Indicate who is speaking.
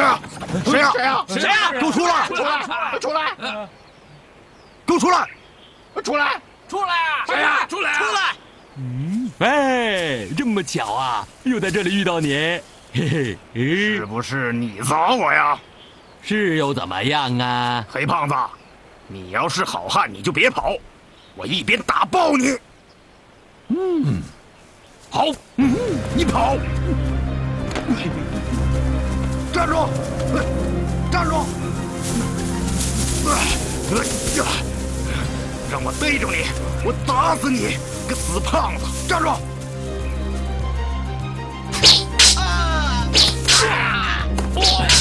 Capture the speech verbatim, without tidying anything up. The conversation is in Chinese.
Speaker 1: 谁啊？谁啊？
Speaker 2: 谁啊？
Speaker 1: 谁啊？给我出来！
Speaker 2: 出来！出来！
Speaker 1: 给我出来！
Speaker 2: 出来！
Speaker 3: 出来啊！
Speaker 2: 谁呀？
Speaker 3: 出来！
Speaker 2: 出来！
Speaker 4: 嗯，哎，这么巧啊，又在这里遇到你，嘿嘿，
Speaker 1: 是不是你找我呀？
Speaker 4: 是又怎么样啊？
Speaker 1: 黑胖子，你要是好汉，你就别跑，我一边打爆你。嗯，好，嗯，你跑，站住，站住！哎呀，让我逮着你，我打死你，个死胖子！站住！啊！啊！